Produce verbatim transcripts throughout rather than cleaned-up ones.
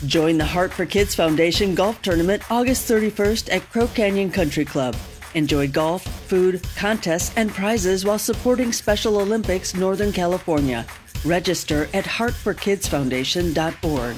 Join the Heart for Kids Foundation Golf Tournament August thirty-first at Crow Canyon Country Club. Enjoy golf, food, contests, and prizes while supporting Special Olympics Northern California. Register at heart for kids foundation dot org.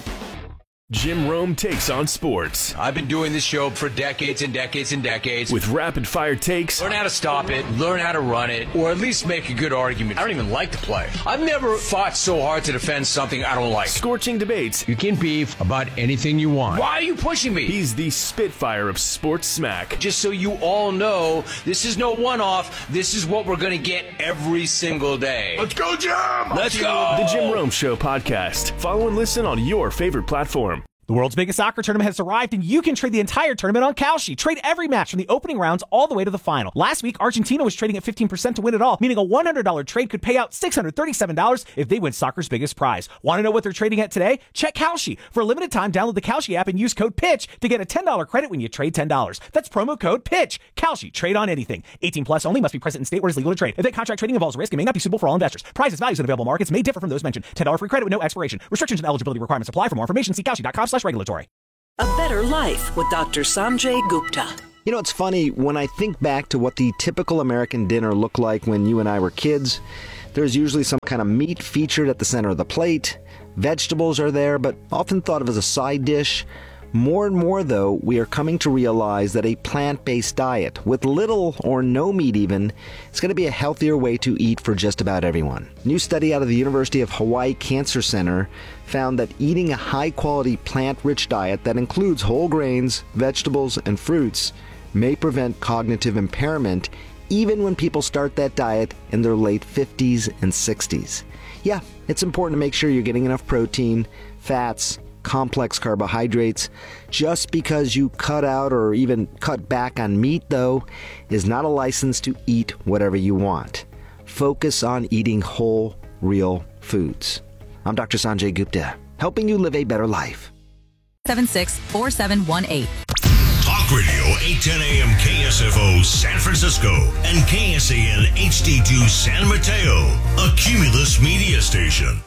Jim Rome takes on sports. I've been doing this show for decades and decades and decades. With rapid-fire takes. Learn how to stop it, learn how to run it, or at least make a good argument. I don't even like the play. I've never fought so hard to defend something I don't like. Scorching debates. You can beef about anything you want. Why are you pushing me? He's the Spitfire of sports smack. Just so you all know, this is no one-off. This is what we're going to get every single day. Let's go, Jim! Let's go! The Jim Rome Show podcast. Follow and listen on your favorite platform. The world's biggest soccer tournament has arrived, and you can trade the entire tournament on Kalshi. Trade every match from the opening rounds all the way to the final. Last week, Argentina was trading at fifteen percent to win it all, meaning a one hundred dollars trade could pay out six hundred thirty-seven dollars if they win soccer's biggest prize. Want to know what they're trading at today? Check Kalshi. For a limited time, download the Kalshi app and use code PITCH to get a ten dollars credit when you trade ten dollars. That's promo code PITCH. Kalshi. Trade on anything. eighteen plus only. Must be present in state where it's legal to trade. Event contract trading involves risk and may not be suitable for all investors. Prices, values, and available markets may differ from those mentioned. ten dollars free credit with no expiration. Restrictions and eligibility requirements apply. For more information, see kalshi dot com slash regulatory. A Better Life with Doctor Sanjay Gupta. You know, it's funny, when I think back to what the typical American dinner looked like when you and I were kids, there's usually some kind of meat featured at the center of the plate. Vegetables are there, but often thought of as a side dish. More and more, though, we are coming to realize that a plant-based diet, with little or no meat even, is going to be a healthier way to eat for just about everyone. A new study out of the University of Hawaii Cancer Center found that eating a high-quality plant-rich diet that includes whole grains, vegetables, and fruits may prevent cognitive impairment even when people start that diet in their late fifties and sixties. Yeah, it's important to make sure you're getting enough protein, fats, complex carbohydrates. Just because you cut out or even cut back on meat, though, is not a license to eat whatever you want. Focus on eating whole, real foods. I'm Doctor Sanjay Gupta, helping you live a better life. seven six four seven one eight. Talk Radio eight ten a.m. K S F O San Francisco and K S A N H D two San Mateo, a Cumulus media station.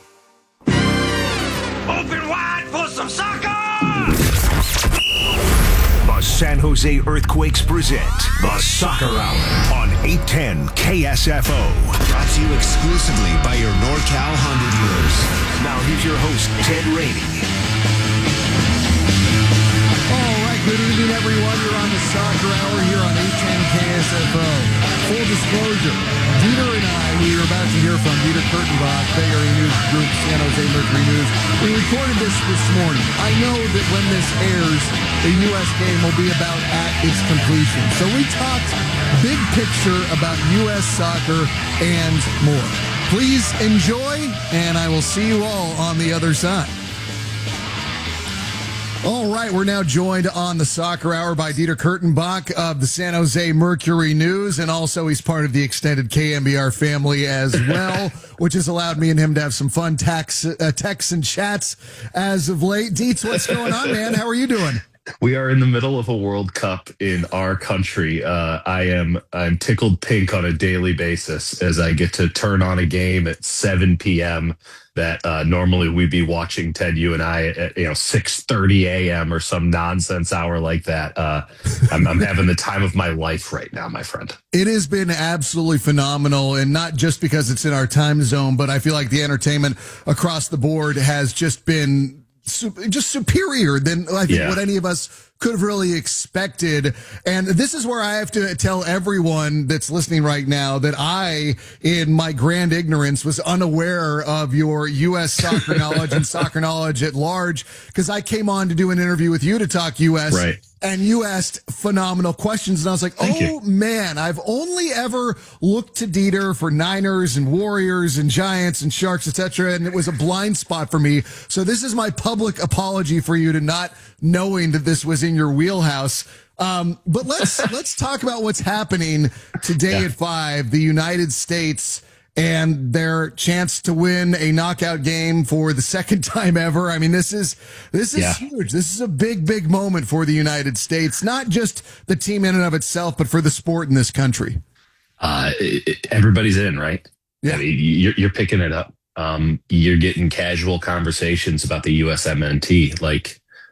Open wide for some soccer! The San Jose Earthquakes present the Soccer Hour on eight ten K S F O. Brought to you exclusively by your NorCal Honda dealers. Now here's your host, Ted Rainey. All right, good evening, everyone. You're on the Soccer Hour here on eight ten K S F O. Full disclosure, Dieter and I, who you're about to hear from, Dieter Kurtenbach, Bay Area News Group, San Jose Mercury News, we recorded this this morning. I know that when this airs, the U S game will be about at its completion. So we talked big picture about U S soccer and more. Please enjoy, and I will see you all on the other side. All right, we're now joined on the Soccer Hour by Dieter Kurtenbach of the San Jose Mercury News, and also he's part of the extended K M B R family as well, which has allowed me and him to have some fun tax, uh, texts and chats as of late. Dietz, what's going on, man? How are you doing? We are in the middle of a World Cup in our country. Uh, I am I'm tickled pink on a daily basis as I get to turn on a game at seven p.m. that uh, normally we'd be watching, Ted, you and I, at you know six thirty a.m. or some nonsense hour like that. Uh, I'm, I'm having the time of my life right now, my friend. It has been absolutely phenomenal, and not just because it's in our time zone, but I feel like the entertainment across the board has just been just superior than I think yeah. what any of us could have really expected. And this is where I have to tell everyone that's listening right now that I, in my grand ignorance, was unaware of your U S soccer knowledge and soccer knowledge at large, because I came on to do an interview with you to talk U S Right. And you asked phenomenal questions, and I was like, Thank oh, you. man, I've only ever looked to Dieter for Niners and Warriors and Giants and Sharks, et cetera, and it was a blind spot for me. So this is my public apology for you to not knowing that this was in your wheelhouse. Um, but let's let's talk about what's happening today yeah. at five, the United States and their chance to win a knockout game for the second time ever. I mean, this is this is yeah. huge. This is a big, big moment for the United States, not just the team in and of itself, but for the sport in this country. Uh, it, it, everybody's in, right? Yeah. I mean, you're, you're picking it up. Um, you're getting casual conversations about the U S M N T. Like,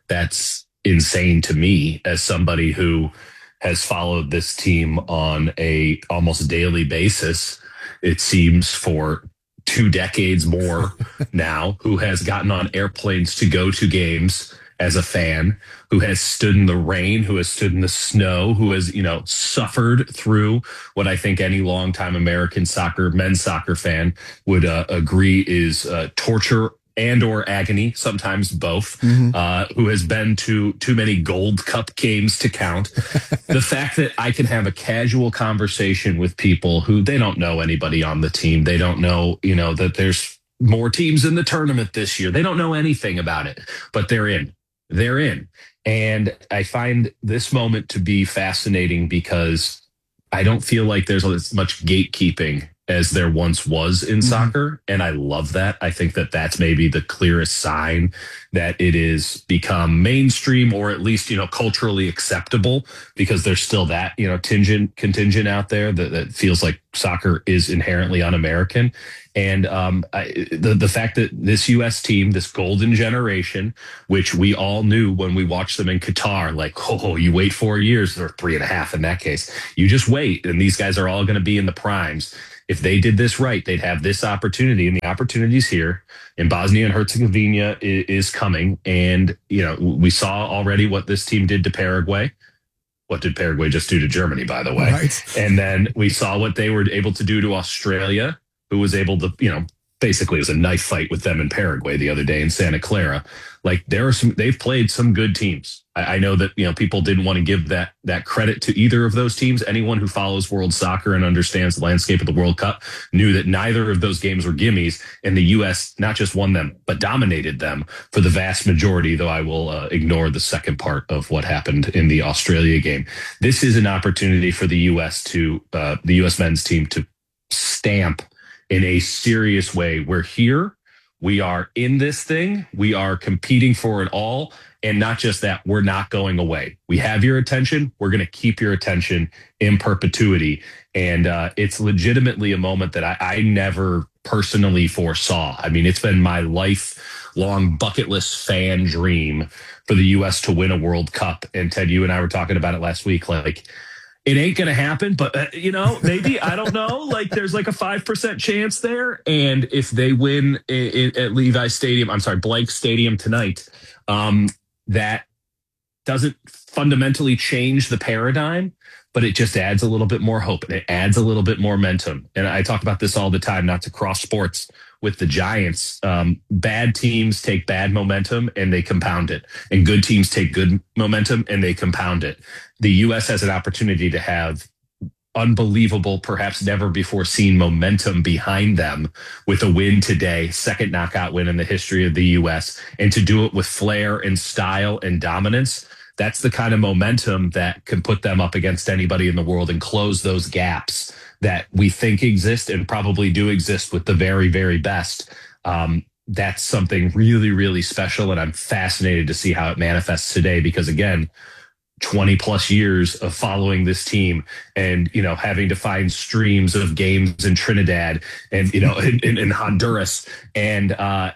that's insane to me as somebody who has followed this team on a almost daily basis, it seems, for two decades more now, who has gotten on airplanes to go to games as a fan, who has stood in the rain, who has stood in the snow, who has, you know, suffered through what I think any longtime American soccer, men's soccer fan would uh, agree is uh, torture and or agony, sometimes both, mm-hmm. uh, who has been to too many Gold Cup games to count. The fact that I can have a casual conversation with people who they don't know anybody on the team. They don't know, you know, that there's more teams in the tournament this year. They don't know anything about it, but they're in. They're in. And I find this moment to be fascinating because I don't feel like there's as much gatekeeping as there once was in mm-hmm. soccer. And I love that. I think that that's maybe the clearest sign that it is become mainstream, or at least, you know, culturally acceptable, because there's still that, you know, contingent contingent out there that, that feels like soccer is inherently un-American. And um, I, the, the fact that this U S team, this golden generation, which we all knew when we watched them in Qatar, like, oh, you wait four years, or three and a half in that case, you just wait. And these guys are all going to be in the primes. If they did this right, they'd have this opportunity, and the opportunity's here. In Bosnia and Herzegovina is, is coming. And, you know, we saw already what this team did to Paraguay. What did Paraguay just do to Germany, by the way? Right. And then we saw what they were able to do to Australia, who was able to, you know, basically it was a knife fight with them in Paraguay the other day in Santa Clara. Like, there are some, they've played some good teams. I, I know that, you know, people didn't want to give that, that credit to either of those teams. Anyone who follows world soccer and understands the landscape of the World Cup knew that neither of those games were gimmies, and the U S not just won them, but dominated them for the vast majority, though I will uh, ignore the second part of what happened in the Australia game. This is an opportunity for the U S to, uh, the U S men's team to stamp in a serious way. We're here. We are in this thing. We are competing for it all. And not just that, we're not going away. We have your attention. We're going to keep your attention in perpetuity. And uh, it's legitimately a moment that I, I never personally foresaw. I mean, it's been my lifelong bucket list fan dream for the U S to win a World Cup. And Ted, you and I were talking about it last week. Like, it ain't going to happen, but, uh, you know, maybe, I don't know, like, there's like a five percent chance there. And if they win i- i- at Levi Stadium, I'm sorry, Blank Stadium tonight, um, that doesn't fundamentally change the paradigm, but it just adds a little bit more hope, and it adds a little bit more momentum. And I talk about this all the time, not to cross sports with the Giants. Um, bad teams take bad momentum and they compound it, and good teams take good momentum and they compound it. The U S has an opportunity to have unbelievable, perhaps never before seen momentum behind them with a win today, second knockout win in the history of the U S, and to do it with flair and style and dominance. That's the kind of momentum that can put them up against anybody in the world and close those gaps that we think exist and probably do exist with the very, very best. Um, that's something really, really special. And I'm fascinated to see how it manifests today, because, again, twenty plus years of following this team, and, you know, having to find streams of games in Trinidad and, you know, in, in, in Honduras. And uh,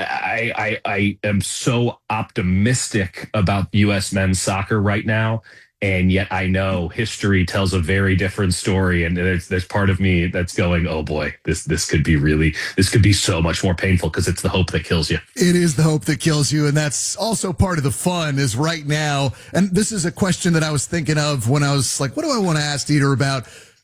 I, I, I am so optimistic about U S men's soccer right now. And yet I know history tells a very different story. And there's, there's part of me that's going, oh boy, this, this could be really, this could be so much more painful, because it's the hope that kills you. It is the hope that kills you. And that's also part of the fun is right now. And this is a question that I was thinking of when I was like, what do I want to ask Dieter about?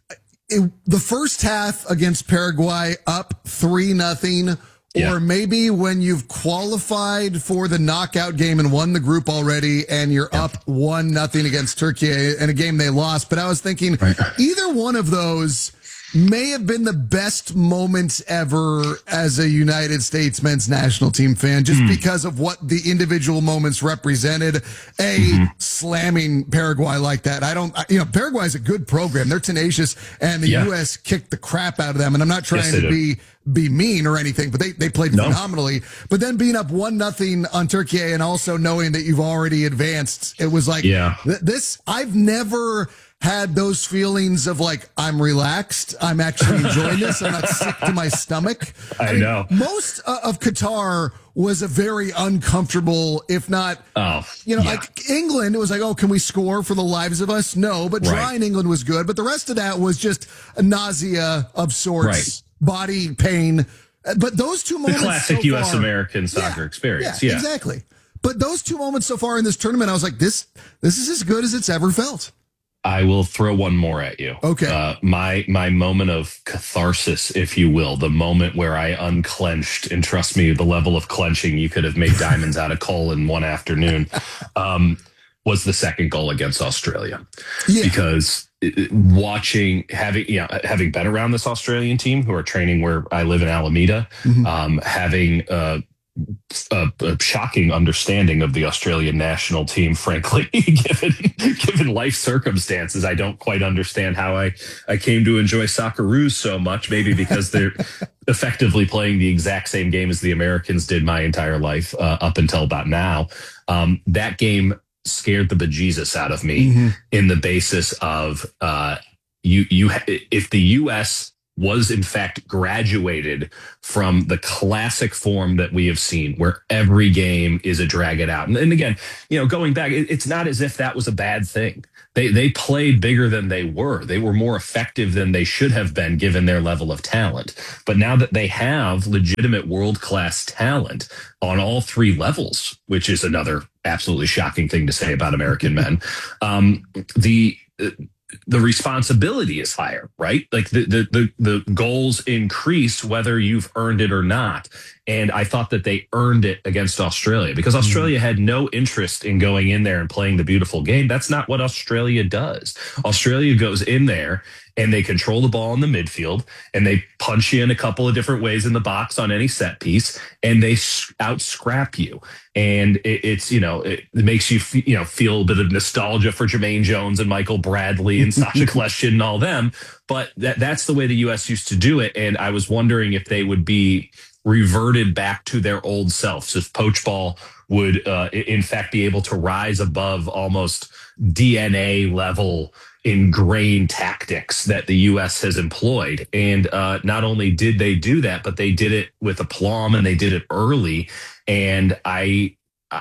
It, the first half against Paraguay, up three nothing. Yeah. Or maybe when you've qualified for the knockout game and won the group already, and you're yeah. up one nothing against Turkey in a game they lost. But I was thinking right. either one of those may have been the best moments ever as a United States men's national team fan, just mm. because of what the individual moments represented. A mm-hmm. slamming Paraguay like that. I don't, you know, Paraguay is a good program. They're tenacious, and the yeah. U S kicked the crap out of them. And I'm not trying yes, to do. be be mean or anything, but they, they played no. phenomenally. But then being up one nothing on Turkey, and also knowing that you've already advanced, it was like, yeah. th- this, I've never had those feelings of like, I'm relaxed. I'm actually enjoying this. I'm not sick to my stomach. I, I mean, know. Most uh, of Qatar was a very uncomfortable, if not, oh, you know, yeah. like England, it was like, oh, can we score for the lives of us? No, but drawing right. England was good. But the rest of that was just a nausea of sorts, right. body pain. But those two moments, the classic so U S far, American soccer yeah, experience. Yeah, yeah, exactly. But those two moments so far in this tournament, I was like, this, this is as good as it's ever felt. I will throw one more at you. Okay. Uh, my my moment of catharsis, if you will, the moment where I unclenched, and trust me, the level of clenching, you could have made diamonds out of coal in one afternoon, um, was the second goal against Australia. Yeah. Because watching, having, you know, having been around this Australian team who are training where I live in Alameda, mm-hmm. um, having uh, A, a shocking understanding of the Australian national team, frankly, given given life circumstances. I don't quite understand how I, I came to enjoy Socceroos so much, maybe because they're effectively playing the exact same game as the Americans did my entire life uh, up until about now. Um, that game scared the bejesus out of me mm-hmm. in the basis of uh, you you if the U S was in fact graduated from the classic form that we have seen, where every game is a drag it out. And, and again, you know, going back, it, it's not as if that was a bad thing. They they played bigger than they were. They were more effective than they should have been given their level of talent. But now that they have legitimate world-class talent on all three levels, which is another absolutely shocking thing to say about American men, um, the... Uh, the responsibility is higher, right? Like the, the, the, the goals increase whether you've earned it or not. And I thought that they earned it against Australia because Australia had no interest in going in there and playing the beautiful game. That's not what Australia does. Australia goes in there and they control the ball in the midfield and they punch you in a couple of different ways in the box on any set piece and they out scrap you. And it, it's, you know, it, it makes you, f- you know, feel a bit of nostalgia for Jermaine Jones and Michael Bradley and Sasha Kljestan and all them. But that that's the way the U S used to do it. And I was wondering if they would be reverted back to their old selves, if poach ball would, uh, in fact, be able to rise above almost D N A level ingrained tactics that the U S has employed. And uh, not only did they do that, but they did it with aplomb and they did it early. And I,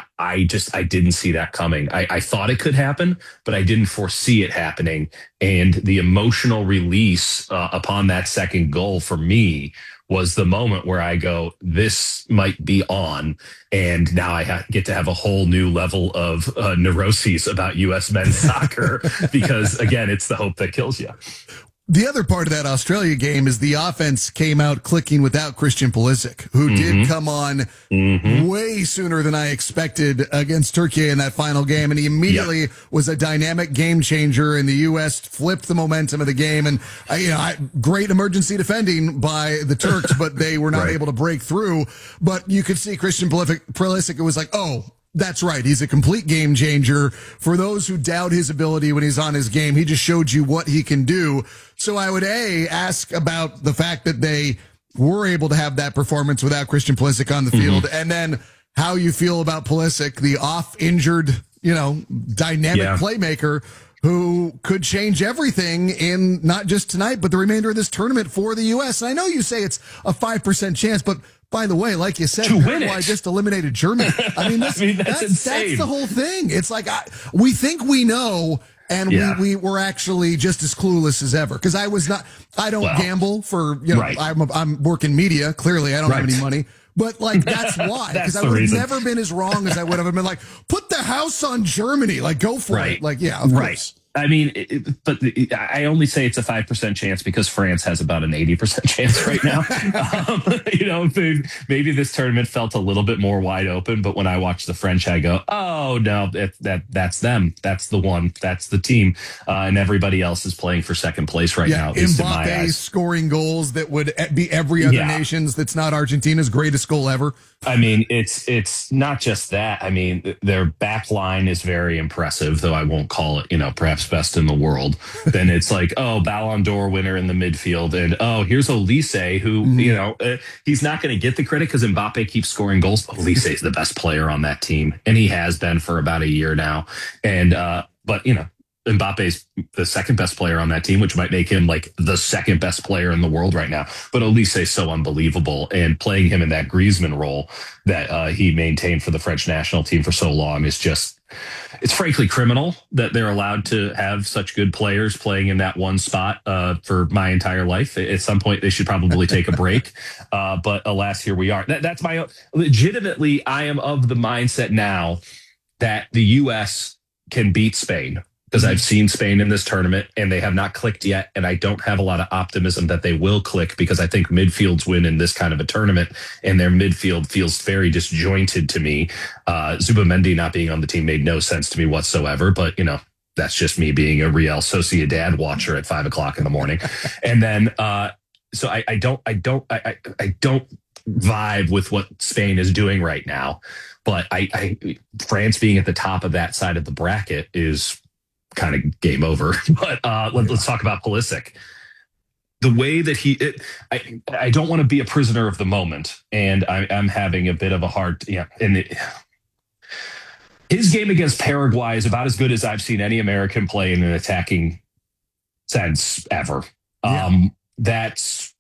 I just, I didn't see that coming. I, I thought it could happen, but I didn't foresee it happening. And the emotional release uh, upon that second goal for me was the moment where I go, this might be on. And now I ha- get to have a whole new level of uh, neuroses about U S men's soccer because, again, it's the hope that kills you. The other part of that Australia game is the offense came out clicking without Christian Pulisic, who mm-hmm. did come on mm-hmm. way sooner than I expected against Turkey in that final game. And he immediately yep. was a dynamic game changer, and the U S flipped the momentum of the game. And, uh, you know, I, great emergency defending by the Turks, but they were not right. able to break through. But you could see Christian Pulisic, it was like, oh, that's right. He's a complete game changer. For those who doubt his ability when he's on his game, he just showed you what he can do. So I would, A, ask about the fact that they were able to have that performance without Christian Pulisic on the field, mm-hmm. and then how you feel about Pulisic, the off-injured, you know, dynamic yeah. playmaker who could change everything in not just tonight, but the remainder of this tournament for the U S. And I know you say it's a five percent chance, but by the way, like you said, Paraguay just eliminated Germany. I mean, that's, I mean, that's, that's, that's the whole thing. It's like I, we think we know, and yeah. we, we were actually just as clueless as ever. Because I was not, I don't well, gamble for, you know, right. I'm, I'm working media. Clearly, I don't right. have any money. But, like, that's why. Because I would have reason. never been as wrong as I would have been like, put the house on Germany. Like, go for right. it. Like, yeah, of right. course. I mean, it, but the, I only say it's a five percent chance because France has about an eighty percent chance right now. um, you know, maybe this tournament felt a little bit more wide open, but when I watch the French, I go, oh, no, that, that that's them. That's the one. That's the team. Uh, and everybody else is playing for second place right yeah, now. At least in my Mbappe eyes. Scoring goals that would be every other yeah. nation's that's not Argentina's greatest goal ever. I mean, it's it's not just that. I mean, their back line is very impressive, though I won't call it, you know, perhaps best in the world. Then it's like, oh, Ballon d'Or winner in the midfield. And, oh, here's Olise, who, mm-hmm. you know, uh, he's not going to get the credit because Mbappe keeps scoring goals. Olise is the best player on that team, and he has been for about a year now. And, uh, but, you know, Mbappe's the second best player on that team, which might make him like the second best player in the world right now. But Olise is so unbelievable, and playing him in that Griezmann role that uh, he maintained for the French national team for so long is just, it's frankly criminal that they're allowed to have such good players playing in that one spot uh, for my entire life. At some point, they should probably take a break. Uh, but alas, here we are. That, that's my, legitimately, I am of the mindset now that the U S can beat Spain, because I've seen Spain in this tournament and they have not clicked yet. And I don't have a lot of optimism that they will click, because I think midfields win in this kind of a tournament, and their midfield feels very disjointed to me. Uh, Zubamendi not being on the team made no sense to me whatsoever, but you know, that's just me being a Real Sociedad watcher at five o'clock in the morning. And then, uh, so I, I don't, I don't, I, I, I don't vibe with what Spain is doing right now, but I, I, France being at the top of that side of the bracket is kind of game over. But uh, let, let's talk about Pulisic. The way that he, it, I, I don't want to be a prisoner of the moment, and I, I'm having a bit of a hard, yeah. And it, his game against Paraguay is about as good as I've seen any American play in an attacking sense ever. Yeah. Um, that's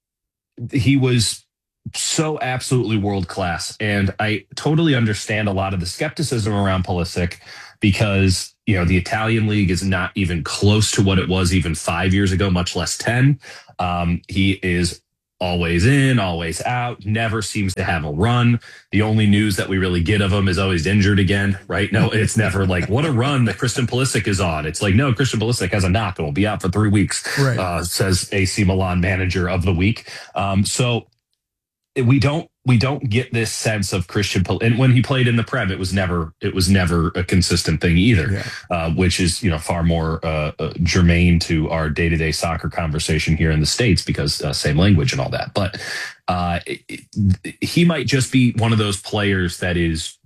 he was so absolutely world class, and I totally understand a lot of the skepticism around Pulisic, because you know, the Italian league is not even close to what it was even five years ago, much less ten. Um, he is always in, always out, never seems to have a run. The only news that we really get of him is, oh, he's injured again, right? No, it's never like, what a run that Christian Pulisic is on. It's like, no, Christian Pulisic has a knock and will be out for three weeks, right. uh, says A C Milan manager of the week. Um, so we don't, we don't get this sense of Christian Pul- and when he played in the Prem, it was never it was never a consistent thing either, yeah. uh, which is you know far more uh, uh, germane to our day to day soccer conversation here in the States, because uh, same language and all that. But uh, it, it, he might just be one of those players that is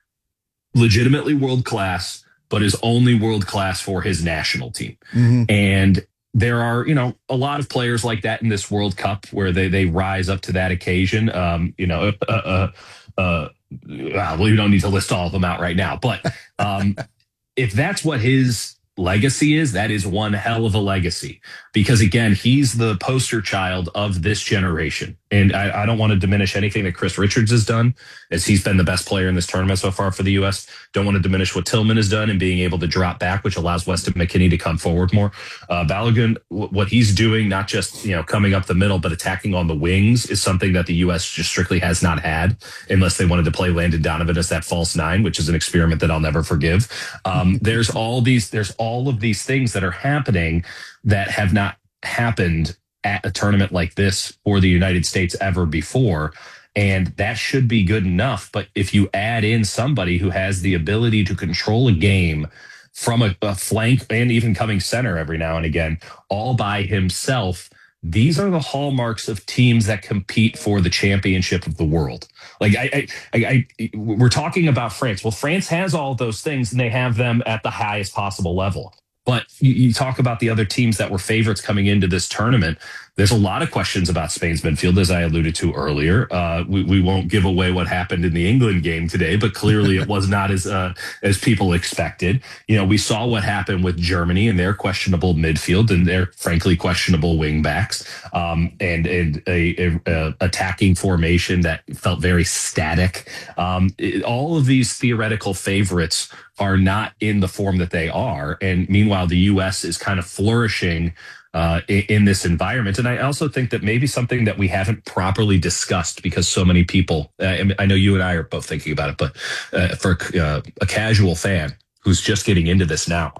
legitimately world class, but is only world class for his national team, mm-hmm. and. There are, you know, a lot of players like that in this World Cup where they they rise up to that occasion. Um, you know, uh, uh, uh, well, we don't need to list all of them out right now, but um, if that's what his legacy is, that is one hell of a legacy, because again, he's the poster child of this generation. And I, I don't want to diminish anything that Chris Richards has done, as he's been the best player in this tournament so far for the U S. Don't want to diminish what Tillman has done and being able to drop back, which allows Weston McKennie to come forward more. Uh, Balogun, w- what he's doing, not just you know coming up the middle, but attacking on the wings, is something that the U S just strictly has not had, unless they wanted to play Landon Donovan as that false nine, which is an experiment that I'll never forgive. Um, there's all these, there's all of these things that are happening that have not happened at a tournament like this for the United States ever before. And that should be good enough. But if you add in somebody who has the ability to control a game from a, a flank and even coming center every now and again, all by himself, these are the hallmarks of teams that compete for the championship of the world. Like I, I, I, I we're talking about France. Well, France has all those things, and they have them at the highest possible level. But you, you talk about the other teams that were favorites coming into this tournament. There's a lot of questions about Spain's midfield, as I alluded to earlier. Uh, we, we won't give away what happened in the England game today, but clearly it was not as uh, as people expected. You know, we saw what happened with Germany and their questionable midfield and their frankly questionable wing backs, um, and and a, a, a attacking formation that felt very static. Um, it, all of these theoretical favorites are not in the form that they are, and meanwhile, the U S is kind of flourishing Uh, in, in this environment. And I also think that maybe something that we haven't properly discussed, because so many people, uh, I know you and I are both thinking about it, but uh, for uh, a casual fan who's just getting into this now,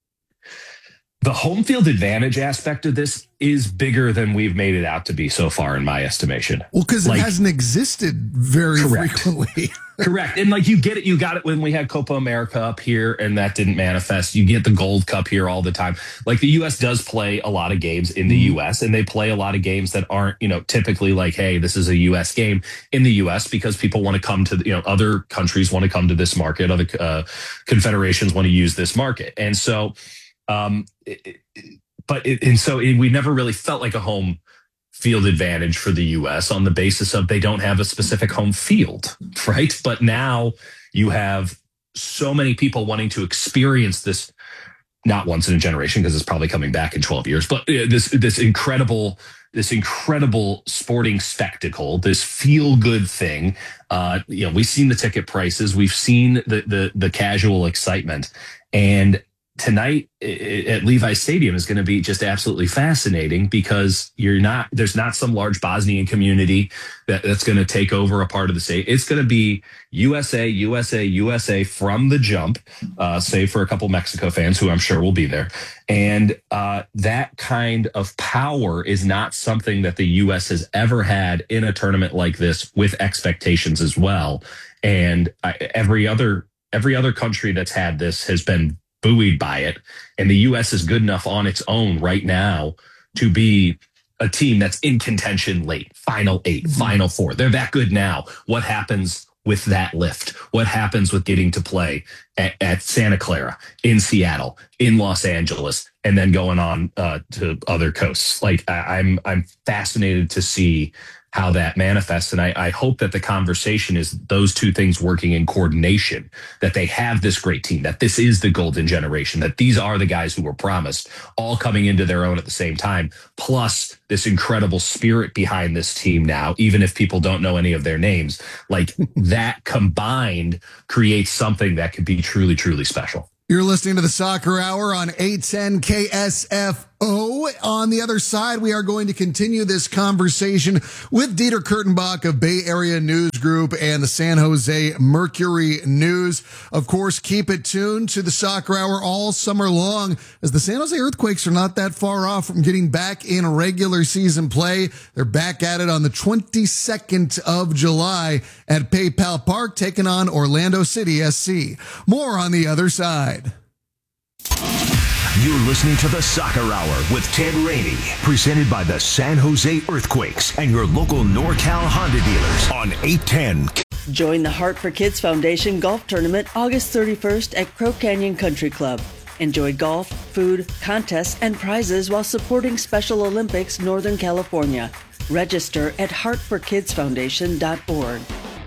the home field advantage aspect of this is bigger than we've made it out to be so far, in my estimation. Well, because like, it hasn't existed very correct. frequently. Correct. And like you get it, you got it when we had Copa America up here and that didn't manifest. You get the Gold Cup here all the time. Like the U S does play a lot of games in the mm. U S, and they play a lot of games that aren't, you know, typically like, hey, this is a U S game in the U S, because people want to come to, you know, other countries want to come to this market, other uh, confederations want to use this market. And so, um, it, but it, and so it, we never really felt like a home field advantage for the U S on the basis of they don't have a specific home field, right? But now you have so many people wanting to experience this not once in a generation because it's probably coming back in twelve years, but uh, this this incredible this incredible sporting spectacle, this feel good thing. Uh, you know, we've seen the ticket prices, we've seen the the the casual excitement, and tonight at Levi Stadium is going to be just absolutely fascinating because you're not there's not some large Bosnian community that, that's going to take over a part of the state. It's going to be U S A, U S A, U S A from the jump, uh, save for a couple Mexico fans who I'm sure will be there. And uh, that kind of power is not something that the U S has ever had in a tournament like this with expectations as well. And I, every other every other country that's had this has been buoyed by it. And the U S is good enough on its own right now to be a team that's in contention late, final eight, mm-hmm. final four. They're that good now. What happens with that lift? What happens with getting to play at, at Santa Clara, in Seattle, in Los Angeles, and then going on uh, to other coasts? Like I, I'm, I'm fascinated to see how that manifests. And I, I hope that the conversation is those two things working in coordination, that they have this great team, that this is the golden generation, that these are the guys who were promised, all coming into their own at the same time, plus this incredible spirit behind this team now, even if people don't know any of their names. Like that combined creates something that could be truly, truly special. You're listening to the Soccer Hour on eight ten K S F O. On the other side, we are going to continue this conversation with Dieter Kurtenbach of Bay Area News Group and the San Jose Mercury News. Of course, keep it tuned to the Soccer Hour all summer long, as the San Jose Earthquakes are not that far off from getting back in regular season play. They're back at it on the twenty-second of July at PayPal Park, taking on Orlando City S C. More on the other side. You're listening to the Soccer Hour with Ted Rainey, presented by the San Jose Earthquakes and your local NorCal Honda dealers on eight ten. Join the Heart for Kids Foundation Golf Tournament August thirty-first at Crow Canyon Country Club. Enjoy golf, food, contests, and prizes while supporting Special Olympics Northern California. Register at heart for kids foundation dot org.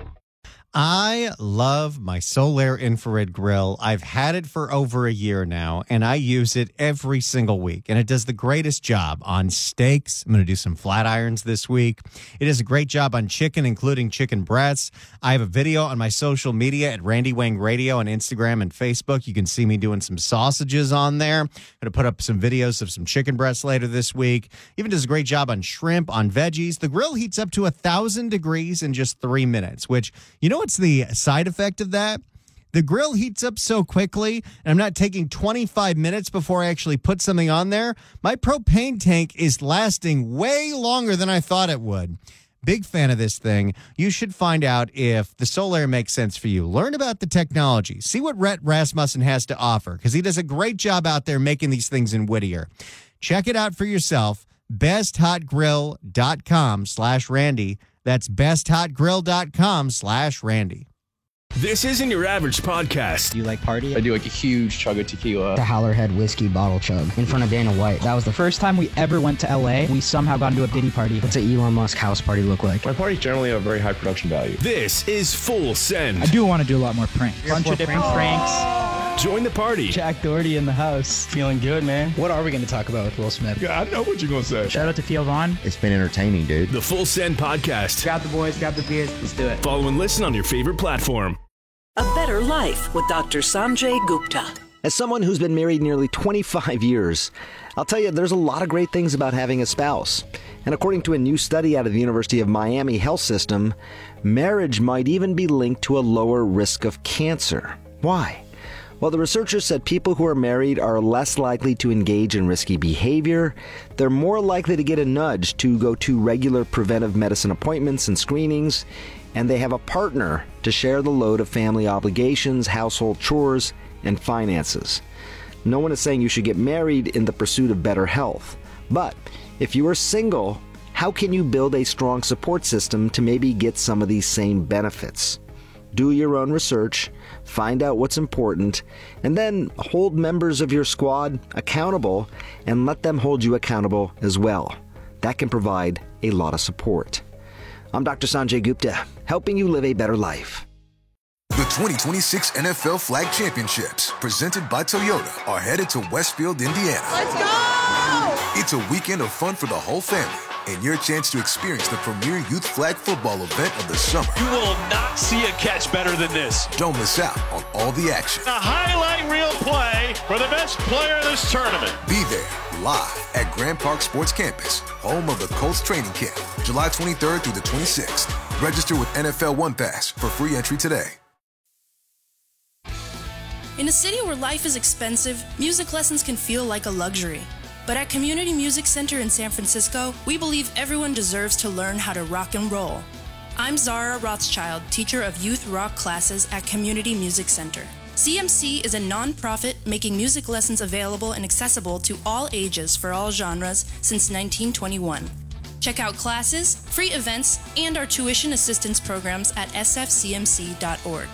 I love my Solaire infrared grill. I've had it for over a year now, and I use it every single week, and it does the greatest job on steaks. I'm going to do some flat irons this week. It does a great job on chicken, including chicken breasts. I have a video on my social media at Randy Wang Radio on Instagram and Facebook. You can see me doing some sausages on there. I'm going to put up some videos of some chicken breasts later this week. Even does a great job on shrimp, on veggies. The grill heats up to one thousand degrees in just three minutes, which, you know, what's the side effect of that? The grill heats up so quickly, and I'm not taking twenty-five minutes before I actually put something on there. My propane tank is lasting way longer than I thought it would. Big fan of this thing. You should find out if the Solaire makes sense for you. Learn about the technology. See what Rhett Rasmussen has to offer, because he does a great job out there making these things in Whittier. Check it out for yourself. best hot grill dot com slash Randy. That's best hot grill dot com slash Randy. This isn't your average podcast. Do you like party? I do like a huge chug of tequila. The Howlerhead whiskey bottle chug in front of Dana White. That was the first time we ever went to L A. We somehow got into a Diddy party. What's an Elon Musk house party look like? My parties generally have very high production value. This is Full Send. I do want to do a lot more pranks. A bunch of different pranks. Join the party. Jack Doherty in the house. Feeling good, man. What are we going to talk about with Will Smith? Yeah, I know what you're going to say. Shout out to Theo Vaughn. It's been entertaining, dude. The Full Send Podcast. Grab the boys, grab the beers. Let's do it. Follow and listen on your favorite platform. A Better Life with Doctor Sanjay Gupta. As someone who's been married nearly twenty-five years, I'll tell you there's a lot of great things about having a spouse. And according to a new study out of the University of Miami Health System, marriage might even be linked to a lower risk of cancer. Why? Well, the researchers said people who are married are less likely to engage in risky behavior, they're more likely to get a nudge to go to regular preventive medicine appointments and screenings, and they have a partner to share the load of family obligations, household chores, and finances. No one is saying you should get married in the pursuit of better health. But if you are single, how can you build a strong support system to maybe get some of these same benefits? Do your own research, find out what's important, and then hold members of your squad accountable and let them hold you accountable as well. That can provide a lot of support. I'm Doctor Sanjay Gupta, helping you live a better life. The twenty twenty-six N F L Flag Championships, presented by Toyota, are headed to Westfield, Indiana. Let's go! It's a weekend of fun for the whole family and your chance to experience the premier youth flag football event of the summer. You will not see a catch better than this. Don't miss out on all the action. A highlight reel play for the best player of this tournament. Be there live at Grand Park Sports Campus, home of the Colts training camp, July twenty-third through the twenty-sixth. Register with N F L One Pass for free entry today. In a city where life is expensive, music lessons can feel like a luxury. But at Community Music Center in San Francisco, we believe everyone deserves to learn how to rock and roll. I'm Zara Rothschild, teacher of youth rock classes at Community Music Center. C M C is a nonprofit making music lessons available and accessible to all ages for all genres since nineteen twenty-one. Check out classes, free events, and our tuition assistance programs at s f c m c dot org.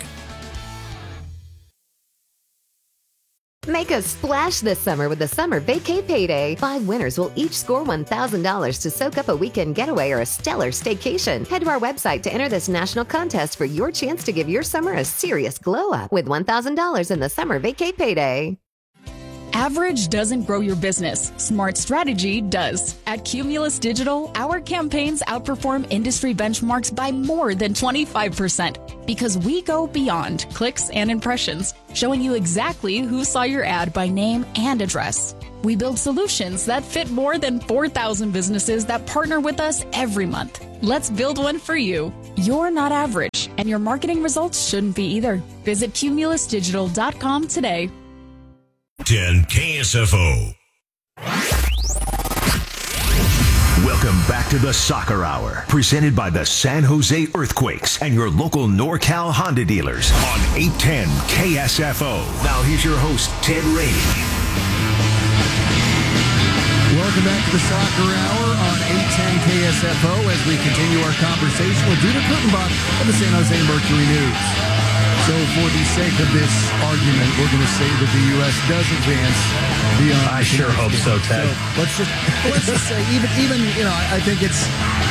Make a splash this summer with the Summer Vacay Payday. Five winners will each score one thousand dollars to soak up a weekend getaway or a stellar staycation. Head to our website to enter this national contest for your chance to give your summer a serious glow up with one thousand dollars in the Summer Vacay Payday. Average doesn't grow your business. Smart strategy does. At Cumulus Digital, our campaigns outperform industry benchmarks by more than twenty-five percent because we go beyond clicks and impressions, showing you exactly who saw your ad by name and address. We build solutions that fit more than four thousand businesses that partner with us every month. Let's build one for you. You're not average, and your marketing results shouldn't be either. Visit cumulus digital dot com today. ten K S F O. Welcome back to the Soccer Hour, presented by the San Jose Earthquakes and your local NorCal Honda dealers on eight ten K S F O. Now here's your host, Ted Rainey. Welcome back to the Soccer Hour on eight ten K S F O as we continue our conversation with Dieter Kurtenbach of the San Jose Mercury News. So for the sake of this argument, we're going to say that the U S does advance beyond. I sure hope so, Ted. So let's just let's just say even even you know I think it's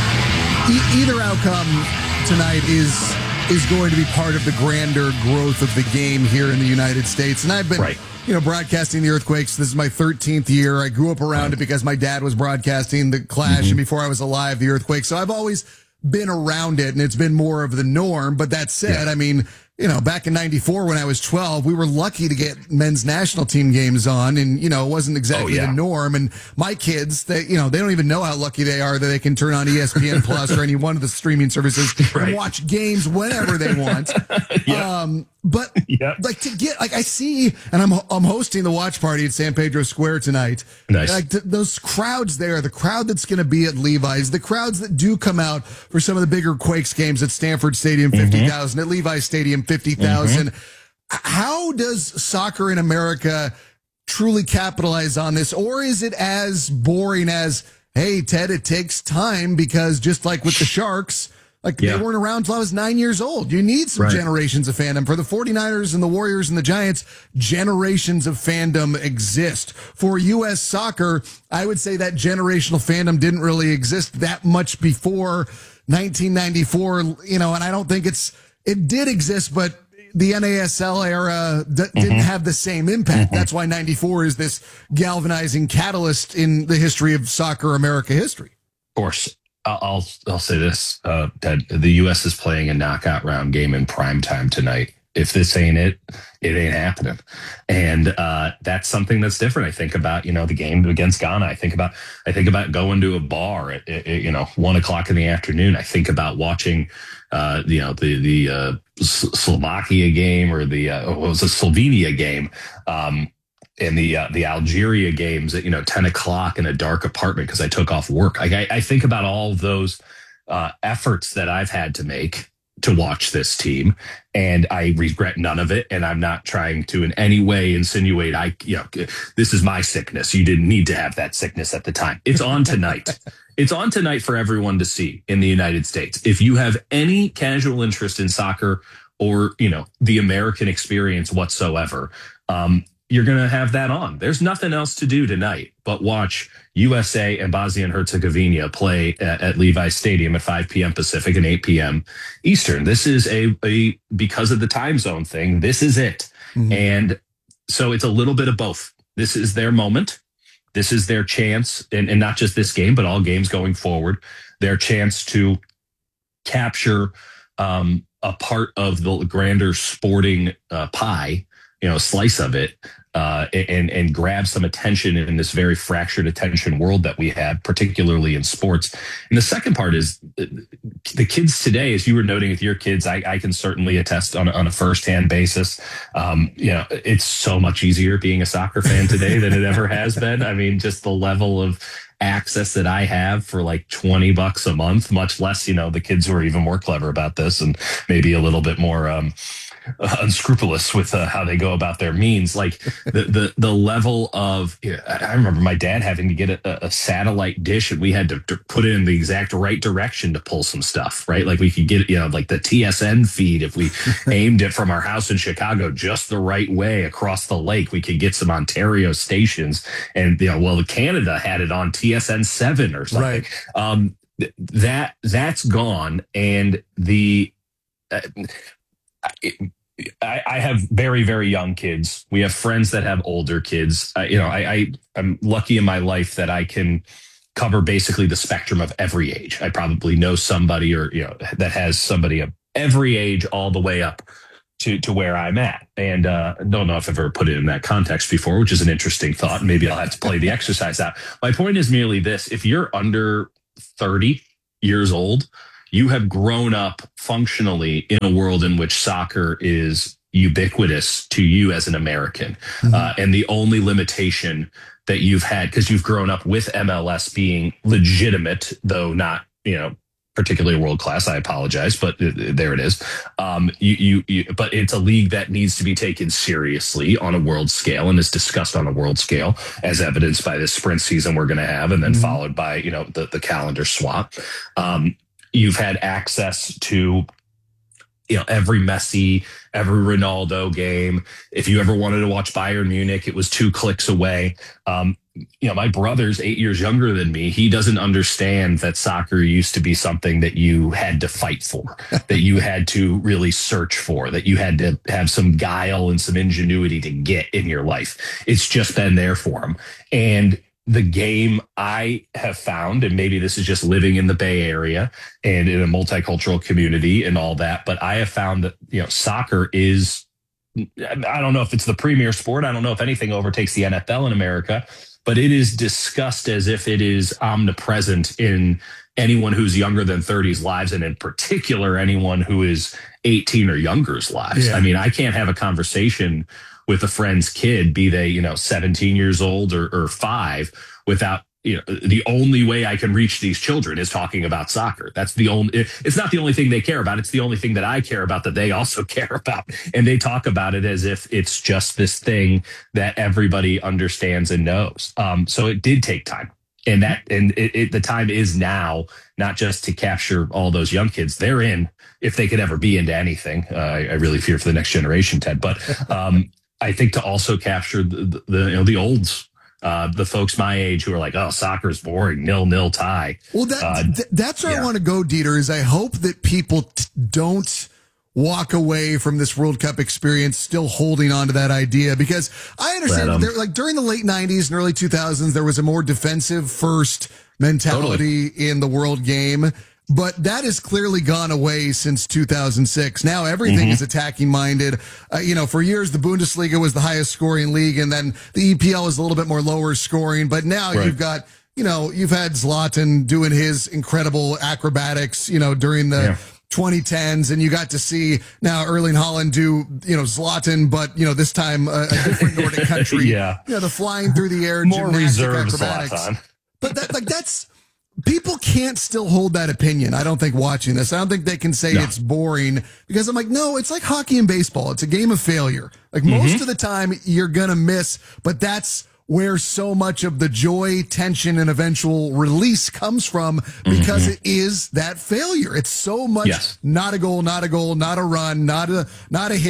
e- either outcome tonight is is going to be part of the grander growth of the game here in the United States. And I've been right. you know broadcasting the Earthquakes. This is my thirteenth year. I grew up around it because my dad was broadcasting the Clash, mm-hmm. and before I was alive, the Earthquakes. So I've always been around it, and it's been more of the norm. But that said, yeah. I mean. You know, back in ninety-four when I was twelve, we were lucky to get men's national team games on, and, you know, it wasn't exactly oh, yeah. the norm. And my kids, they, you know, they don't even know how lucky they are that they can turn on E S P N Plus or any one of the streaming services right. and watch games whenever they want. yeah. Um, but yep. like to get, like I see, and I'm I'm hosting the watch party at San Pedro Square tonight. Nice. Like th- those crowds there, the crowd that's going to be at Levi's, the crowds that do come out for some of the bigger Quakes games at Stanford Stadium, fifty thousand, mm-hmm. at Levi's Stadium, fifty thousand. Mm-hmm. How does soccer in America truly capitalize on this? Or is it as boring as, hey, Ted, it takes time because just like with the Sharks, like yeah. they weren't around until I was nine years old. You need some right. generations of fandom. For the 49ers and the Warriors and the Giants, generations of fandom exist. For U S soccer, I would say that generational fandom didn't really exist that much before nineteen ninety-four, you know, and I don't think it's, it did exist, but the N A S L era d- mm-hmm. didn't have the same impact. Mm-hmm. That's why ninety-four is this galvanizing catalyst in the history of soccer America history. Of course. I'll I'll say this, uh, Ted. The U S is playing a knockout round game in prime time tonight. If this ain't it, it ain't happening. And uh, that's something that's different. I think about, you know, the game against Ghana. I think about I think about going to a bar at, at you know, one o'clock in the afternoon. I think about watching, uh, you know, the the uh, Slovakia game or the uh, what was the Slovenia game. Um, and the uh, the Algeria games at, you know, ten o'clock in a dark apartment because I took off work. I, I think about all of those uh, efforts that I've had to make to watch this team, and I regret none of it. And I'm not trying to in any way insinuate I, you know, this is my sickness. You didn't need to have that sickness at the time. It's on tonight. It's on tonight for everyone to see in the United States. If you have any casual interest in soccer or, you know, the American experience whatsoever, um, you're going to have that on. There's nothing else to do tonight but watch U S A and Bosnia and Herzegovina play at, at Levi Stadium at five p.m. Pacific and eight p.m. Eastern. This is a, a because of the time zone thing, this is it. Mm-hmm. And so it's a little bit of both. This is their moment. This is their chance, and, and not just this game, but all games going forward, their chance to capture um, a part of the grander sporting uh, pie, you know, slice of it, uh, and and grab some attention in this very fractured attention world that we have, particularly in sports. And the second part is the kids today, as you were noting with your kids, I, I can certainly attest on, on a firsthand basis. Um, you know, it's so much easier being a soccer fan today than it ever has been. I mean, just the level of access that I have for like twenty bucks a month, much less, you know, the kids who are even more clever about this and maybe a little bit more, um, Uh, unscrupulous with uh, how they go about their means. Like the the the level of, you know, I remember my dad having to get a, a satellite dish, and we had to, to put it in the exact right direction to pull some stuff, right? Like we could get, you know, like the T S N feed, if we aimed it from our house in Chicago just the right way across the lake, we could get some Ontario stations. And, you know, well, Canada had it on T S N seven or something. Right. Um, th- that that's gone, and the uh, it, I, I have very, very young kids. We have friends that have older kids. Uh, you know, I, I, I'm lucky in my life that I can cover basically the spectrum of every age. I probably know somebody, or, you know, that has somebody of every age all the way up to, to where I'm at. And uh, don't know if I've ever put it in that context before, which is an interesting thought. Maybe I'll have to play the exercise out. My point is merely this: if you're under thirty years old, you have grown up functionally in a world in which soccer is ubiquitous to you as an American. Mm-hmm. Uh, and the only limitation that you've had, because you've grown up with M L S being legitimate, though not, you know, particularly world class, I apologize, but there it is. Um, you, you, you, but it's a league that needs to be taken seriously on a world scale and is discussed on a world scale, as evidenced by this sprint season we're going to have, and then mm-hmm. followed by, you know, the, the calendar swap. Um, You've had access to, you know, every Messi, every Ronaldo game. If you ever wanted to watch Bayern Munich, it was two clicks away. Um, you know, my brother's eight years younger than me. He doesn't understand that soccer used to be something that you had to fight for, that you had to really search for, that you had to have some guile and some ingenuity to get in your life. It's just been there for him. And the game I have found, and maybe this is just living in the Bay Area and in a multicultural community and all that, but I have found that, you know, soccer is, I don't know if it's the premier sport. I don't know if anything overtakes the N F L in America, but it is discussed as if it is omnipresent in anyone who's younger than thirty's lives, and in particular, anyone who is eighteen or younger's lives. Yeah. I mean, I can't have a conversation with a friend's kid, be they, you know, seventeen years old or, or five, without, you know, the only way I can reach these children is talking about soccer. That's the only, it's not the only thing they care about. It's the only thing that I care about, that they also care about. And they talk about it as if it's just this thing that everybody understands and knows. Um, so it did take time. And that, and it, it, the time is now, not just to capture all those young kids. They're in, if they could ever be into anything. Uh, I, I really fear for the next generation, Ted. But um, I think to also capture the, the, the you know, the olds, uh, the folks my age who are like, oh, soccer's boring, nil nil tie. Well, that, uh, th- that's where yeah. I want to go, Dieter. Is I hope that people t- don't walk away from this World Cup experience still holding on to that idea, because I understand um, there, like during the late nineties and early two thousands, there was a more defensive first mentality totally. in the world game. But that has clearly gone away since two thousand six. Now everything mm-hmm. is attacking minded. Uh, you know, for years, the Bundesliga was the highest scoring league, and then the E P L was a little bit more lower scoring. But now right. you've got, you know, you've had Zlatan doing his incredible acrobatics, you know, during the yeah. twenty tens, and you got to see now Erling Haaland do, you know, Zlatan, but, you know, this time a, a different Nordic country. yeah. You know, the flying through the air, more reserved acrobatics. Zlatan. But that, like, that's, people can't still hold that opinion. I don't think watching this, I don't think they can say no. it's boring, because I'm like, no, it's like hockey and baseball. It's a game of failure. Like mm-hmm. most of the time you're going to miss, but that's where so much of the joy, tension, and eventual release comes from, because mm-hmm. it is that failure. It's so much yes. not a goal, not a goal, not a run, not a, not a hit.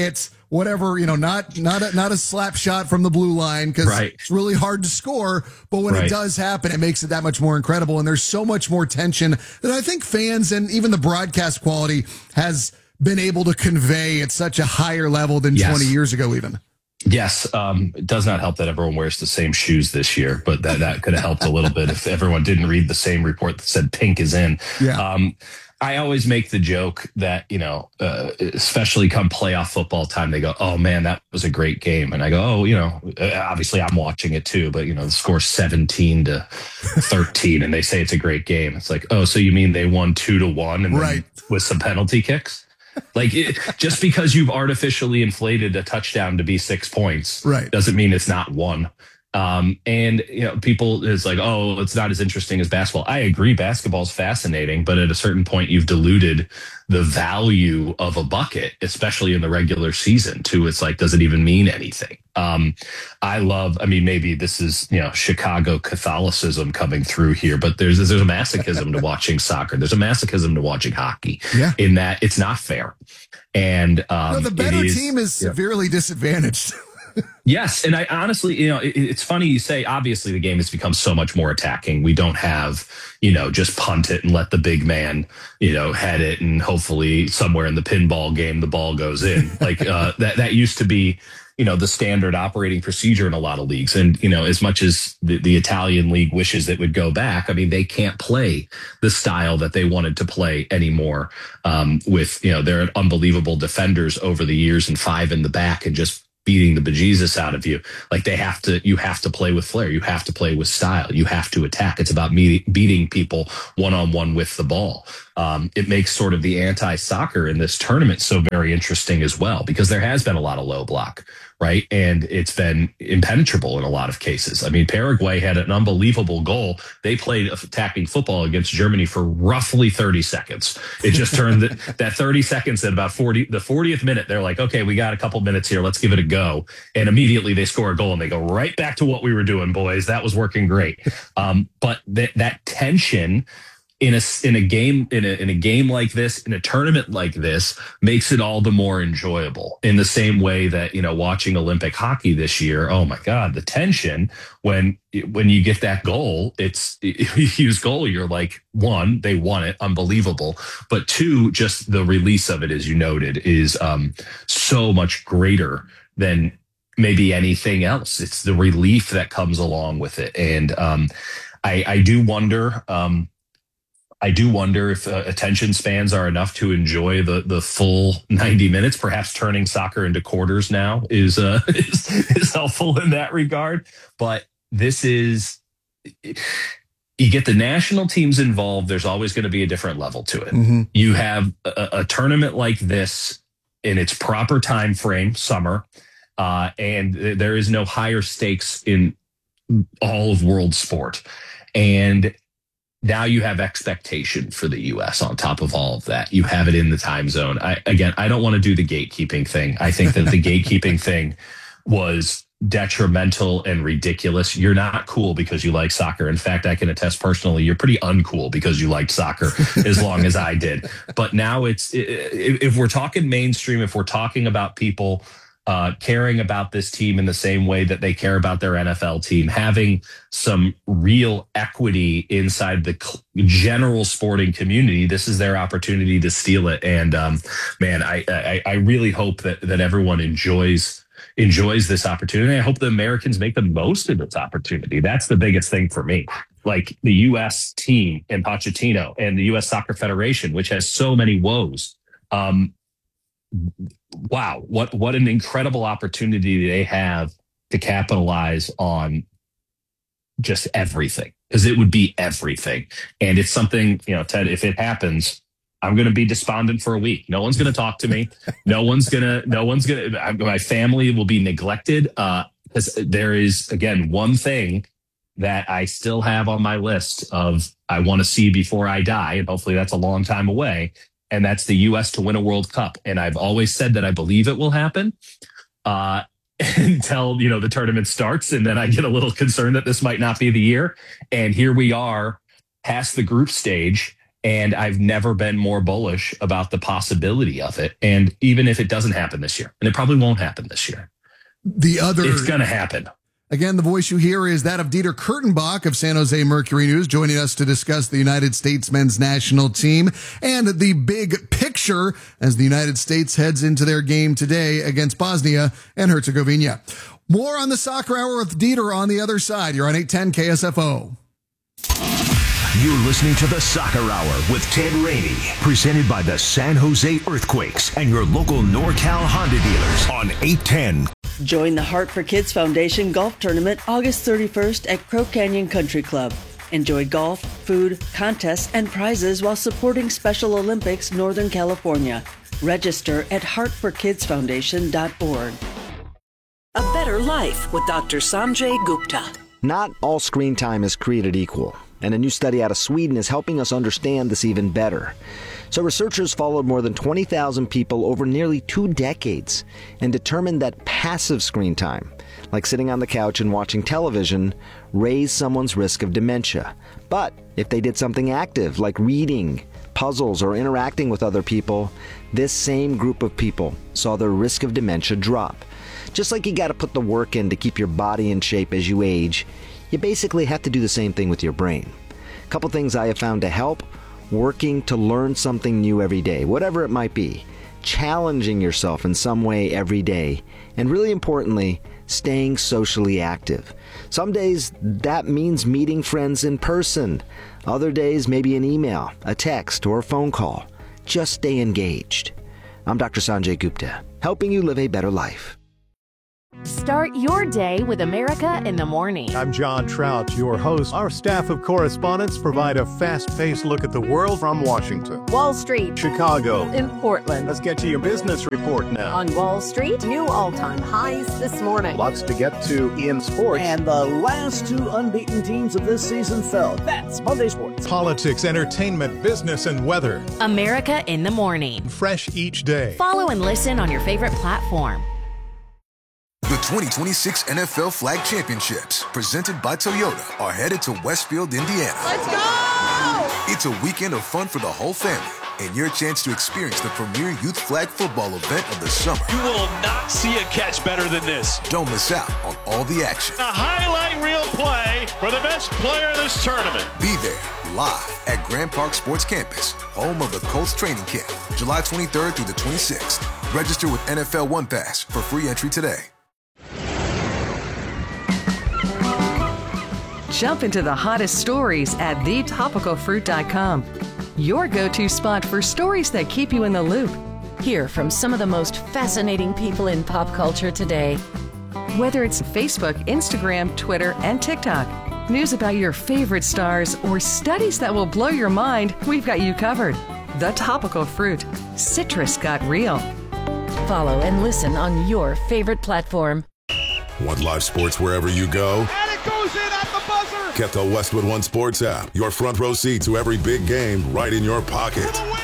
whatever, you know, not not a, not a slap shot from the blue line because right. it's really hard to score. But when right. it does happen, it makes it that much more incredible. And there's so much more tension that I think fans and even the broadcast quality has been able to convey at such a higher level than yes. twenty years ago even. Yes, um, it does not help that everyone wears the same shoes this year, but that, that could have helped a little bit if everyone didn't read the same report that said pink is in. Yeah. Um, I always make the joke that, you know, uh, especially come playoff football time, they go, oh, man, that was a great game. And I go, oh, you know, obviously I'm watching it, too. But, you know, the score's seventeen to thirteen and they say it's a great game. It's like, oh, so you mean they won two to one and right. with some penalty kicks? Like it, just because you've artificially inflated a touchdown to be six points right. doesn't mean it's not one. Um, and, you know, people it's like, oh, it's not as interesting as basketball. I agree. Basketball is fascinating, but at a certain point, you've diluted the value of a bucket, especially in the regular season too. It's like, does it even mean anything? Um, I love, I mean, maybe this is, you know, Chicago Catholicism coming through here, but there's, there's a masochism to watching soccer. There's a masochism to watching hockey yeah. in that it's not fair. And, um, no, the better is, team is yeah. severely disadvantaged. Yes. And I honestly, you know, it, it's funny you say, obviously the game has become so much more attacking. We don't have, you know, just punt it and let the big man, you know, head it and hopefully somewhere in the pinball game, the ball goes in. Like uh, that, that used to be, you know, the standard operating procedure in a lot of leagues. And, you know, as much as the, the Italian league wishes it would go back, I mean, they can't play the style that they wanted to play anymore um, with, you know, they're unbelievable defenders over the years and five in the back and just beating the bejesus out of you. Like they have to, you have to play with flair. You have to play with style. You have to attack. It's about me beating people one-on-one with the ball. Um, it makes sort of the anti-soccer in this tournament so very interesting as well, because there has been a lot of low block, right? And it's been impenetrable in a lot of cases. I mean, Paraguay had an unbelievable goal. They played attacking football against Germany for roughly thirty seconds. It just turned the, that thirty seconds at about forty, the fortieth minute. They're like, okay, we got a couple minutes here. Let's give it a go. And immediately they score a goal and they go right back to what we were doing, boys. That was working great. Um, but th- that tension in a in a game in a in a game like this, in a tournament like this, makes it all the more enjoyable. In the same way that, you know, watching Olympic hockey this year, oh my God, the tension when when you get that goal, it's Hughes' goal. You're like, one, they won it, unbelievable, but two, just the release of it, as you noted, is um, so much greater than maybe anything else. It's the relief that comes along with it, and um, I, I do wonder. Um, I do wonder if uh, attention spans are enough to enjoy the the full ninety minutes. Perhaps turning soccer into quarters now is uh, is, is helpful in that regard. But this is, you get the national teams involved, there's always going to be a different level to it. Mm-hmm. You have a, a tournament like this in its proper time frame, summer, uh, and there is no higher stakes in all of world sport. And now you have expectation for the U S on top of all of that. You have it in the time zone. I, again, I don't want to do the gatekeeping thing. I think that the gatekeeping thing was detrimental and ridiculous. You're not cool because you like soccer. In fact, I can attest personally, you're pretty uncool because you liked soccer as long as I did. But now it's, if we're talking mainstream, if we're talking about people Uh, caring about this team in the same way that they care about their N F L team, having some real equity inside the cl- general sporting community, this is their opportunity to steal it. And um, man, I, I I really hope that that everyone enjoys enjoys this opportunity. I hope the Americans make the most of this opportunity. That's the biggest thing for me. Like the U S team and Pochettino and the U S Soccer Federation, which has so many woes. Um, wow, what what an incredible opportunity they have to capitalize on just everything, because it would be everything. And it's something, you know, Ted, if it happens, I'm going to be despondent for a week. No one's going to talk to me. No one's going to, no one's going to, my family will be neglected. Uh, because there is, again, one thing that I still have on my list of I want to see before I die. And hopefully that's a long time away. And that's the U S to win a World Cup. And I've always said that I believe it will happen uh, until, you know, the tournament starts. And then I get a little concerned that this might not be the year. And here we are past the group stage. And I've never been more bullish about the possibility of it. And even if it doesn't happen this year, and it probably won't happen this year, the other it's going to happen. Again, the voice you hear is that of Dieter Kurtenbach of San Jose Mercury News, joining us to discuss the United States men's national team and the big picture as the United States heads into their game today against Bosnia and Herzegovina. More on the Soccer Hour with Dieter on the other side. You're on eight ten K S F O. You're listening to the Soccer Hour with Ted Rainey, presented by the San Jose Earthquakes and your local NorCal Honda dealers on eight ten. Join the Heart for Kids Foundation Golf Tournament August thirty-first at Crow Canyon Country Club. Enjoy golf, food, contests, and prizes while supporting Special Olympics Northern California. Register at heart for kids foundation dot org. A better life with Doctor Sanjay Gupta. Not all screen time is created equal, and a new study out of Sweden is helping us understand this even better. So researchers followed more than twenty thousand people over nearly two decades and determined that passive screen time, like sitting on the couch and watching television, raised someone's risk of dementia. But if they did something active, like reading, puzzles, or interacting with other people, this same group of people saw their risk of dementia drop. Just like you got to put the work in to keep your body in shape as you age, you basically have to do the same thing with your brain. A couple things I have found to help: working to learn something new every day, whatever it might be, challenging yourself in some way every day, and really importantly, staying socially active. Some days that means meeting friends in person. Other days, maybe an email, a text, or a phone call. Just stay engaged. I'm Doctor Sanjay Gupta, helping you live a better life. Start your day with America in the Morning. I'm John Trout, your host. Our staff of correspondents provide a fast-paced look at the world from Washington, Wall Street, Chicago, and Portland. Let's get to your business report now. On Wall Street, new all-time highs this morning. Lots to get to in sports. And the last two unbeaten teams of this season fell. That's Monday Sports. Politics, entertainment, business, and weather. America in the Morning. Fresh each day. Follow and listen on your favorite platform. The twenty twenty-six N F L Flag Championships, presented by Toyota, are headed to Westfield, Indiana. Let's go! It's a weekend of fun for the whole family and your chance to experience the premier youth flag football event of the summer. You will not see a catch better than this. Don't miss out on all the action. A highlight reel play for the best player in this tournament. Be there live at Grand Park Sports Campus, home of the Colts training camp, July twenty-third through the twenty-sixth. Register with N F L One Pass for free entry today. Jump into the hottest stories at the topical fruit dot com. Your go-to spot for stories that keep you in the loop. Hear from some of the most fascinating people in pop culture today. Whether it's Facebook, Instagram, Twitter, and TikTok, news about your favorite stars, or studies that will blow your mind, we've got you covered. The Topical Fruit. Citrus got real. Follow and listen on your favorite platform. Want live sports wherever you go? And it goes in at the buzzer! Get the Westwood One Sports app. Your front row seat to every big game right in your pocket. For the win!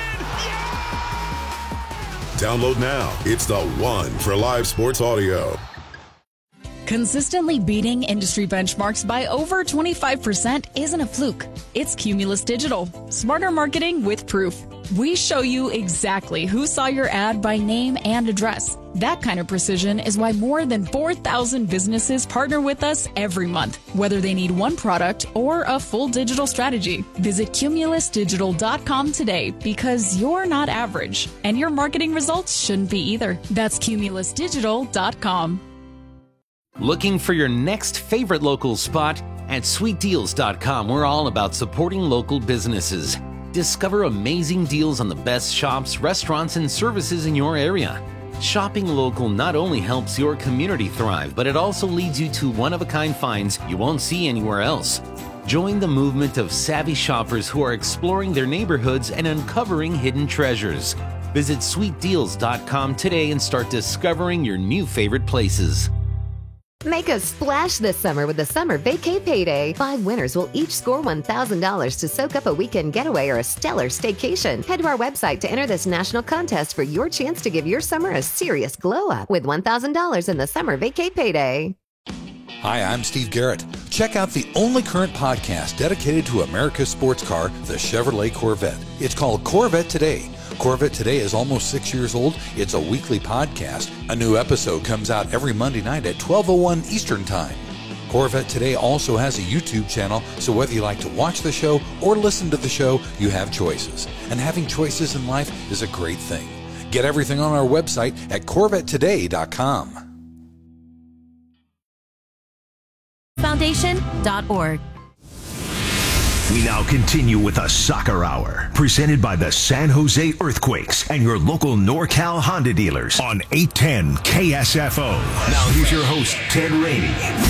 Yeah! Download now. It's the one for live sports audio. Consistently beating industry benchmarks by over twenty-five percent isn't a fluke. It's Cumulus Digital. Smarter marketing with proof. We show you exactly who saw your ad by name and address. That kind of precision is why more than four thousand businesses partner with us every month, whether they need one product or a full digital strategy. Visit cumulus digital dot com today because you're not average, and your marketing results shouldn't be either. That's cumulus digital dot com. Looking for your next favorite local spot? At sweet deals dot com, we're all about supporting local businesses. Discover amazing deals on the best shops, restaurants, and services in your area. Shopping local not only helps your community thrive, but it also leads you to one-of-a-kind finds you won't see anywhere else. Join the movement of savvy shoppers who are exploring their neighborhoods and uncovering hidden treasures. Visit sweet deals dot com today and start discovering your new favorite places. Make a splash this summer with the Summer Vacay Payday. Five winners will each score one thousand dollars to soak up a weekend getaway or a stellar staycation. Head to our website to enter this national contest for your chance to give your summer a serious glow up with one thousand dollars in the Summer Vacay Payday. Hi, I'm Steve Garrett. Check out the only current podcast dedicated to America's sports car, the Chevrolet Corvette. It's called Corvette Today. Corvette Today is almost six years old. It's a weekly podcast. A new episode comes out every Monday night at twelve oh one Eastern Time. Corvette Today also has a YouTube channel, so whether you like to watch the show or listen to the show, you have choices. And having choices in life is a great thing. Get everything on our website at corvette today dot com. Foundation dot org. We now continue with a Soccer Hour, presented by the San Jose Earthquakes and your local NorCal Honda dealers on eight ten K S F O. Now here's your host, Ted Rainey.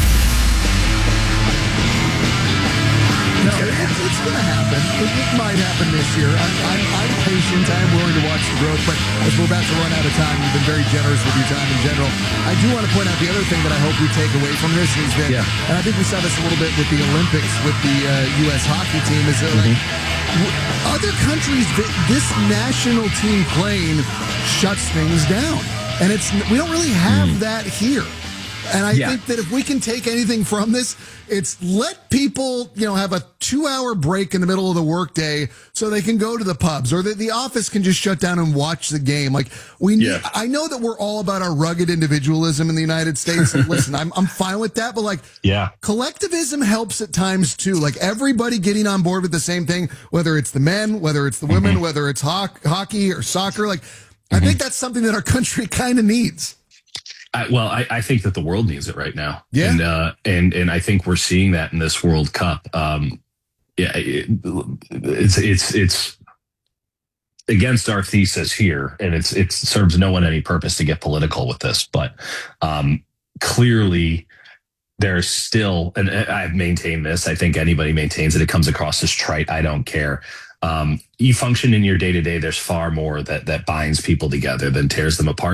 No, it, it's going to happen. It, it might happen this year. I'm, I'm, I'm patient. I'm willing to watch the growth, but as we're about to run out of time, you've been very generous with your time in general. I do want to point out the other thing that I hope we take away from this is that, yeah. and I think we saw this a little bit with the Olympics, with the uh, U S hockey team, is that mm-hmm. like, other countries, this national team playing shuts things down. And it's we don't really have mm. that here. And I yeah. think that if we can take anything from this, it's let people, you know, have a two-hour break in the middle of the workday so they can go to the pubs, or that the office can just shut down and watch the game. Like we, need, yeah. I know that we're all about our rugged individualism in the United States. And listen, I'm I'm fine with that, but like, yeah, collectivism helps at times too. Like everybody getting on board with the same thing, whether it's the men, whether it's the women, mm-hmm. whether it's ho- hockey or soccer. Like, mm-hmm. I think that's something that our country kind of needs. I, well, I, I think that the world needs it right now. Yeah. And, uh, and, and I think we're seeing that in this World Cup. Um, yeah, it, it's, it's, it's against our thesis here, and it's, it serves no one any purpose to get political with this, but, um, clearly there's still, and I've maintained this, I think anybody maintains it, it comes across as trite. I don't care. Um, you function in your day to day. There's far more that, that binds people together than tears them apart.